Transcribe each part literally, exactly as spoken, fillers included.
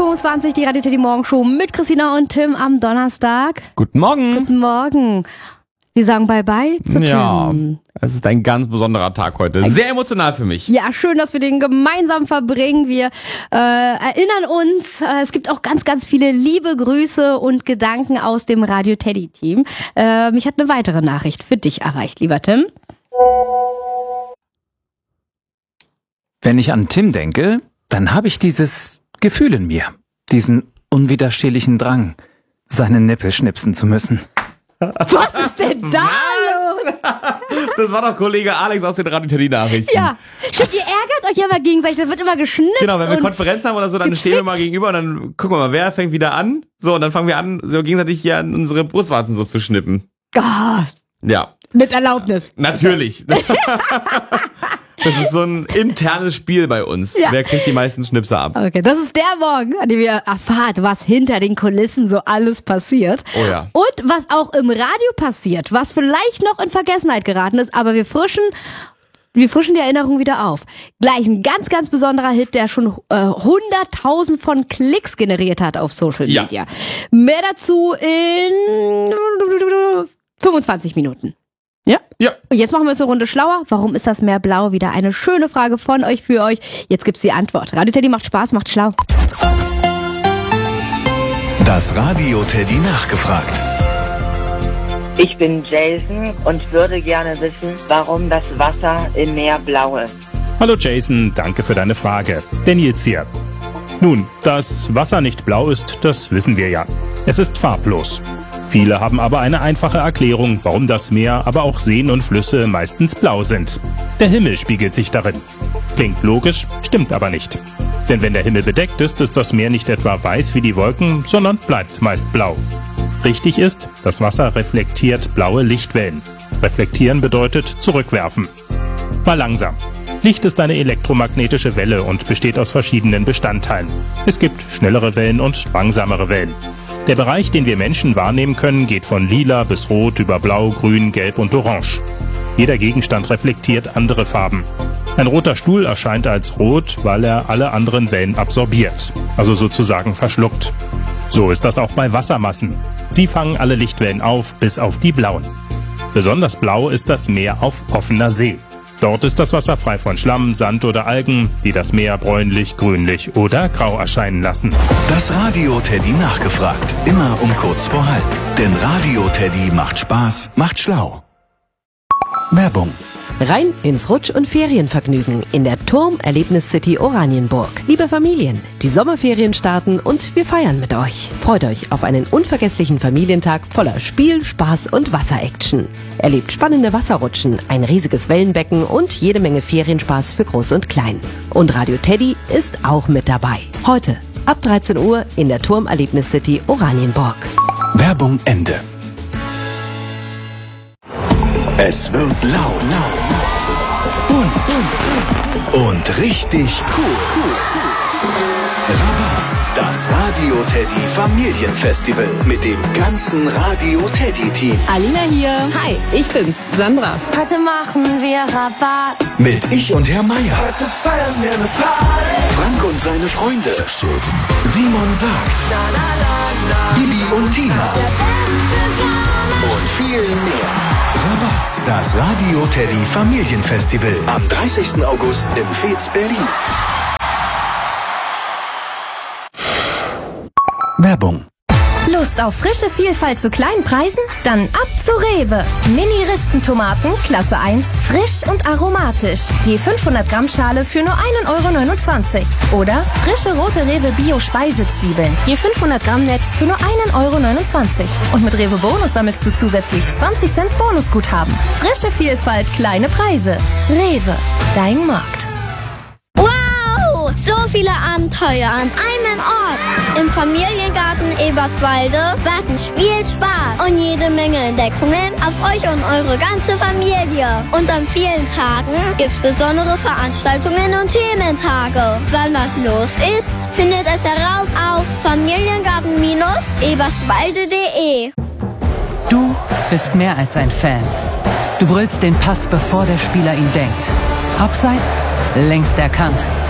fünfundzwanzig, die Radio Teddy Morgenshow mit Christina und Tim am Donnerstag. Guten Morgen. Guten Morgen. Wir sagen Bye-bye zu Tim. Ja, es ist ein ganz besonderer Tag heute. Sehr emotional für mich. Ja, schön, dass wir den gemeinsam verbringen. Wir äh, erinnern uns, äh, es gibt auch ganz, ganz viele liebe Grüße und Gedanken aus dem Radio Teddy Team. Äh, mich hat eine weitere Nachricht für dich erreicht, lieber Tim. Wenn ich an Tim denke, dann habe ich dieses Gefühl in mir, diesen unwiderstehlichen Drang, seinen Nippel schnipsen zu müssen. Was ist denn da los? Das war doch Kollege Alex aus den Radio Teddy Nachrichten. Ja, stimmt, ihr ärgert euch ja mal gegenseitig, da wird immer geschnipst. Genau, wenn wir und Konferenzen haben oder so, dann gezwickt. stehen wir mal gegenüber und dann gucken wir mal, wer fängt wieder an. So, und dann fangen wir an, so gegenseitig hier an unsere Brustwarzen so zu schnippen. Gott, Ja, mit Erlaubnis. natürlich. Das ist so ein internes Spiel bei uns. Ja. Wer kriegt die meisten Schnipse ab? Okay, das ist der Morgen, an dem ihr erfahrt, was hinter den Kulissen so alles passiert. Oh ja. Und was auch im Radio passiert, was vielleicht noch in Vergessenheit geraten ist, aber wir frischen, wir frischen die Erinnerung wieder auf. Gleich ein ganz, ganz besonderer Hit, der schon äh, hunderttausend von Klicks generiert hat auf Social Ja. Media. Mehr dazu in fünfundzwanzig Minuten. Ja? Ja. Und jetzt machen wir uns eine Runde schlauer. Warum ist das Meer blau? Wieder eine schöne Frage von euch für euch. Jetzt gibt's die Antwort. Radio Teddy macht Spaß, macht schlau. Das Radio Teddy nachgefragt. Ich bin Jason und würde gerne wissen, warum das Wasser im Meer blau ist. Hallo Jason, danke für deine Frage. Der Nils hier. Nun, dass Wasser nicht blau ist, das wissen wir ja. Es ist farblos. Viele haben aber eine einfache Erklärung, warum das Meer, aber auch Seen und Flüsse meistens blau sind. Der Himmel spiegelt sich darin. Klingt logisch, stimmt aber nicht. Denn wenn der Himmel bedeckt ist, ist das Meer nicht etwa weiß wie die Wolken, sondern bleibt meist blau. Richtig ist, das Wasser reflektiert blaue Lichtwellen. Reflektieren bedeutet zurückwerfen. Mal langsam. Licht ist eine elektromagnetische Welle und besteht aus verschiedenen Bestandteilen. Es gibt schnellere Wellen und langsamere Wellen. Der Bereich, den wir Menschen wahrnehmen können, geht von lila bis rot über blau, grün, gelb und orange. Jeder Gegenstand reflektiert andere Farben. Ein roter Stuhl erscheint als rot, weil er alle anderen Wellen absorbiert, also sozusagen verschluckt. So ist das auch bei Wassermassen. Sie fangen alle Lichtwellen auf, bis auf die blauen. Besonders blau ist das Meer auf offener See. Dort ist das Wasser frei von Schlamm, Sand oder Algen, die das Meer bräunlich, grünlich oder grau erscheinen lassen. Das Radio Teddy nachgefragt. Immer um kurz vor halb. Denn Radio Teddy macht Spaß, macht schlau. Werbung. Rein ins Rutsch- und Ferienvergnügen in der Turm-Erlebnis-City Oranienburg. Liebe Familien, die Sommerferien starten und wir feiern mit euch. Freut euch auf einen unvergesslichen Familientag voller Spiel, Spaß und Wasseraction. Erlebt spannende Wasserrutschen, ein riesiges Wellenbecken und jede Menge Ferienspaß für Groß und Klein. Und Radio Teddy ist auch mit dabei. Heute ab dreizehn Uhr in der Turm-Erlebnis-City Oranienburg. Werbung Ende. Es wird laut. Und, und richtig cool. Rabatz, das Radio Teddy Familienfestival mit dem ganzen Radio Teddy Team. Alina hier. Hi, ich bin's, Sandra. Heute machen wir Rabatt. Mit Ich und Herr Meier. Heute feiern wir eine Party. Frank und seine Freunde. Simon sagt. Bibi und Tina. Und viel mehr. Rabatz, das Radio Teddy Familienfestival am dreißigsten August im Fez Berlin. Werbung. Lust auf frische Vielfalt zu kleinen Preisen? Dann ab zu Rewe. Mini-Ristentomaten, Klasse eins, frisch und aromatisch. Je fünfhundert Gramm Schale für nur einen Euro neunundzwanzig. Oder frische rote Rewe Bio-Speisezwiebeln. Je fünfhundert Gramm Netz für nur einen Euro neunundzwanzig. Und mit Rewe Bonus sammelst du zusätzlich zwanzig Cent Bonusguthaben. Frische Vielfalt, kleine Preise. Rewe, dein Markt. Wow! So viele Abenteuer an einem Ort. Im Familiengarten Eberswalde warten Spiel, Spaß und jede Menge Entdeckungen auf euch und eure ganze Familie. Und an vielen Tagen gibt's besondere Veranstaltungen und Thementage. Wann was los ist, findet es heraus auf familiengarten eberswalde punkt de. Du bist mehr als ein Fan. Du brüllst den Pass, bevor der Spieler ihn denkt. Abseits, längst erkannt.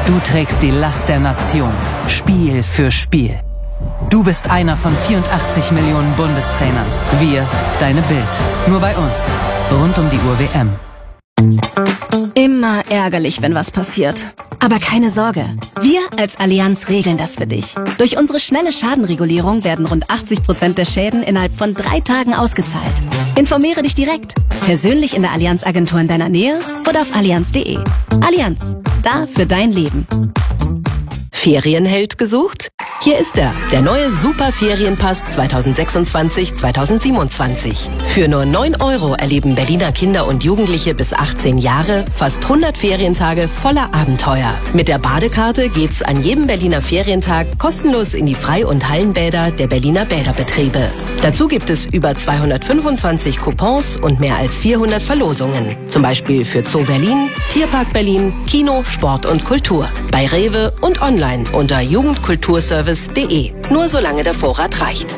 Du trägst die Last der Nation, Spiel für Spiel. Du bist einer von vierundachtzig Millionen Bundestrainern. Wir, deine Bild. Nur bei uns. Rund um die Uhr W M. Immer ärgerlich, wenn was passiert. Aber keine Sorge. Wir als Allianz regeln das für dich. Durch unsere schnelle Schadenregulierung werden rund achtzig Prozent der Schäden innerhalb von drei Tagen ausgezahlt. Informiere dich direkt. Persönlich in der Allianz-Agentur in deiner Nähe oder auf allianz punkt de. Allianz. Da für dein Leben. Ferienheld gesucht? Hier ist er, der neue Super-Ferienpass zweitausendsechsundzwanzig zweitausendsiebenundzwanzig. Für nur neun Euro erleben Berliner Kinder und Jugendliche bis achtzehn Jahre fast hundert Ferientage voller Abenteuer. Mit der Badekarte geht's an jedem Berliner Ferientag kostenlos in die Freie- und Hallenbäder der Berliner Bäderbetriebe. Dazu gibt es über zweihundertfünfundzwanzig Coupons und mehr als vierhundert Verlosungen. Zum Beispiel für Zoo Berlin, Tierpark Berlin, Kino, Sport und Kultur. Bei Rewe und online unter jugendkulturservice punkt de. Nur solange der Vorrat reicht.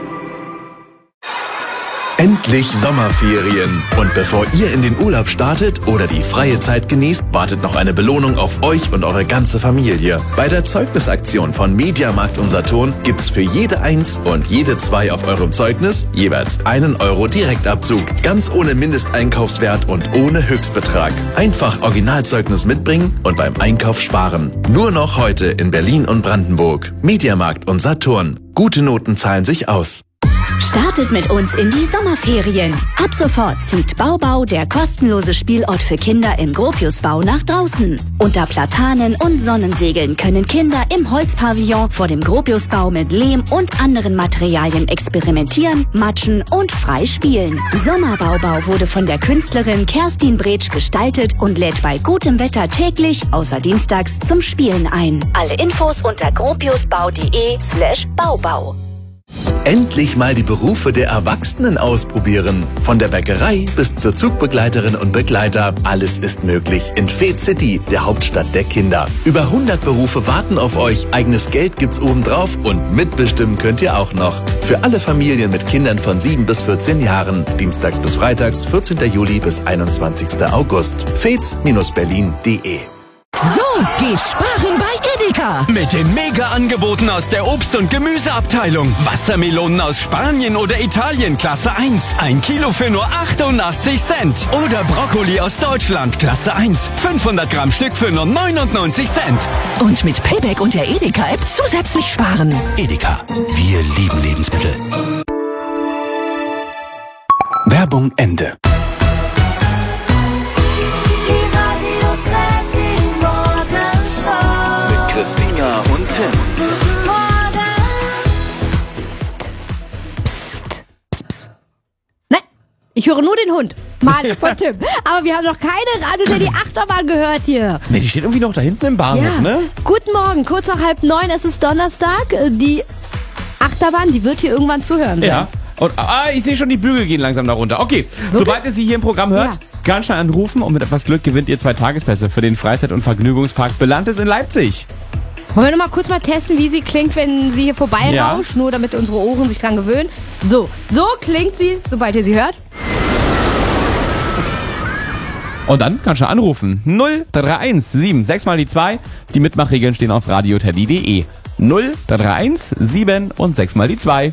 Endlich Sommerferien. Und bevor ihr in den Urlaub startet oder die freie Zeit genießt, wartet noch eine Belohnung auf euch und eure ganze Familie. Bei der Zeugnisaktion von Mediamarkt und Saturn gibt's für jede Eins und jede Zwei auf eurem Zeugnis jeweils einen Euro Direktabzug. Ganz ohne Mindesteinkaufswert und ohne Höchstbetrag. Einfach Originalzeugnis mitbringen und beim Einkauf sparen. Nur noch heute in Berlin und Brandenburg. Mediamarkt und Saturn. Gute Noten zahlen sich aus. Startet mit uns in die Sommerferien. Ab sofort zieht Baubau, der kostenlose Spielort für Kinder im Gropiusbau, nach draußen. Unter Platanen und Sonnensegeln können Kinder im Holzpavillon vor dem Gropiusbau mit Lehm und anderen Materialien experimentieren, matschen und frei spielen. Sommerbaubau wurde von der Künstlerin Kerstin Bretsch gestaltet und lädt bei gutem Wetter täglich, außer dienstags, zum Spielen ein. Alle Infos unter gropiusbau.de slash baubau. Endlich mal die Berufe der Erwachsenen ausprobieren. Von der Bäckerei bis zur Zugbegleiterin und Begleiter. Alles ist möglich in Fed City, der Hauptstadt der Kinder. Über hundert Berufe warten auf euch. Eigenes Geld gibt's obendrauf und mitbestimmen könnt ihr auch noch. Für alle Familien mit Kindern von sieben bis vierzehn Jahren. Dienstags bis freitags, vierzehnten Juli bis einundzwanzigsten August. feds Berlin punkt de. So geht Sparen bei Edeka. Mit den Mega-Angeboten aus der Obst- und Gemüseabteilung. Wassermelonen aus Spanien oder Italien, Klasse eins. Ein Kilo für nur achtundachtzig Cent. Oder Brokkoli aus Deutschland, Klasse eins. fünfhundert Gramm Stück für nur neunundneunzig Cent. Und mit Payback und der Edeka-App zusätzlich sparen. Edeka. Wir lieben Lebensmittel. Werbung Ende. Christina und Tim. Guten Morgen. Psst, psst, psst, psst. Nein, ich höre nur den Hund. Mann, von Tim. Aber wir haben noch keine Radio der die Achterbahn gehört hier. Ne, die steht irgendwie noch da hinten im Bahnhof, ja. ne? Guten Morgen, kurz nach halb neun, es ist Donnerstag. Die Achterbahn, die wird hier irgendwann zu hören sein. Ja. Und, ah, ich sehe schon, die Bügel gehen langsam da runter. Okay, wirklich? Sobald ihr sie hier im Programm hört, ja. ganz schnell anrufen und mit etwas Glück gewinnt ihr zwei Tagespässe für den Freizeit- und Vergnügungspark Belantes in Leipzig. Wollen wir noch mal kurz mal testen, wie sie klingt, wenn sie hier vorbeirauscht, ja. nur damit unsere Ohren sich dran gewöhnen. So, so klingt sie, sobald ihr sie hört. Und dann kannst du anrufen. null drei drei eins sieben sechs mal die zwei. Die Mitmachregeln stehen auf radioteddy punkt de. null drei drei eins sieben und sechs mal die zwei.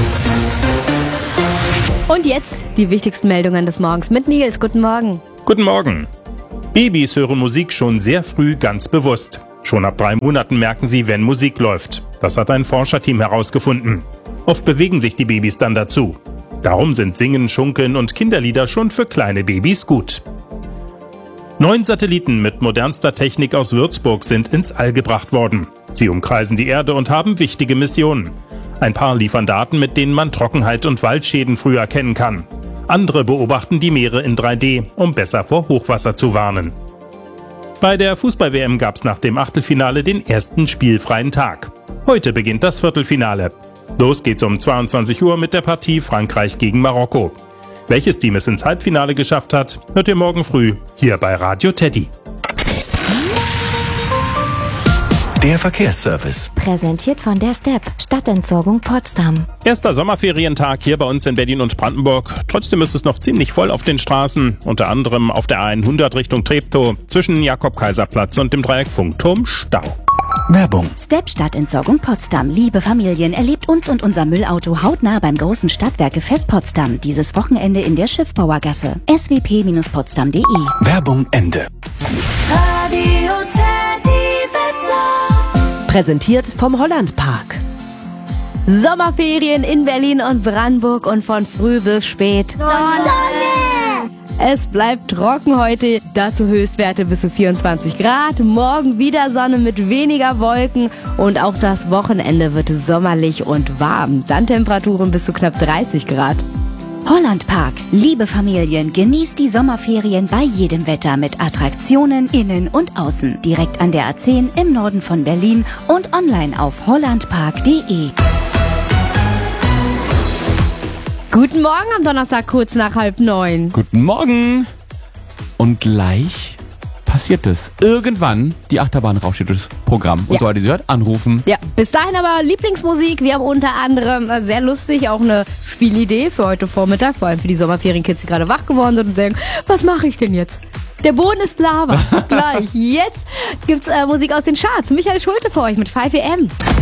Und jetzt die wichtigsten Meldungen des Morgens mit Nils. Guten Morgen. Guten Morgen. Babys hören Musik schon sehr früh ganz bewusst. Schon ab drei Monaten merken sie, wenn Musik läuft. Das hat ein Forscherteam herausgefunden. Oft bewegen sich die Babys dann dazu. Darum sind Singen, Schunkeln und Kinderlieder schon für kleine Babys gut. Neun Satelliten mit modernster Technik aus Würzburg sind ins All gebracht worden. Sie umkreisen die Erde und haben wichtige Missionen. Ein paar liefern Daten, mit denen man Trockenheit und Waldschäden früh erkennen kann. Andere beobachten die Meere in drei D, um besser vor Hochwasser zu warnen. Bei der Fußball-W M gab es nach dem Achtelfinale den ersten spielfreien Tag. Heute beginnt das Viertelfinale. Los geht's um zweiundzwanzig Uhr mit der Partie Frankreich gegen Marokko. Welches Team es ins Halbfinale geschafft hat, hört ihr morgen früh hier bei Radio Teddy. Der Verkehrsservice. Präsentiert von der Step, Stadtentsorgung Potsdam. Erster Sommerferientag hier bei uns in Berlin und Brandenburg. Trotzdem ist es noch ziemlich voll auf den Straßen. Unter anderem auf der A hundert Richtung Treptow. Zwischen Jakob-Kaiser-Platz und dem Dreieck Funkturm Stau. Werbung. Step Stadtentsorgung Potsdam. Liebe Familien, erlebt uns und unser Müllauto hautnah beim großen Stadtwerke-Fest Potsdam. Dieses Wochenende in der Schiffbauergasse. s w p Bindestrich potsdam punkt de. Werbung Ende. Radio Teddy Wetter. Präsentiert vom Hollandpark. Sommerferien in Berlin und Brandenburg und von früh bis spät. Sonne! Es bleibt trocken heute, dazu Höchstwerte bis zu vierundzwanzig Grad. Morgen wieder Sonne mit weniger Wolken und auch das Wochenende wird sommerlich und warm. Dann Temperaturen bis zu knapp dreißig Grad. Hollandpark. Liebe Familien, genießt die Sommerferien bei jedem Wetter mit Attraktionen innen und außen. Direkt an der A zehn im Norden von Berlin und online auf hollandpark punkt de. Guten Morgen am Donnerstag, kurz nach halb neun. Guten Morgen. Und gleich passiert es. Irgendwann, die Achterbahn rauscht das Programm. Und Ja. so, die sie hört, anrufen. Ja, bis dahin aber Lieblingsmusik. Wir haben unter anderem äh, sehr lustig auch eine Spielidee für heute Vormittag, vor allem für die Sommerferienkids, die gerade wach geworden sind und denken, was mache ich denn jetzt? Der Boden ist Lava. Gleich. Jetzt gibt's äh, Musik aus den Charts. Michael Schulte für euch mit five a m.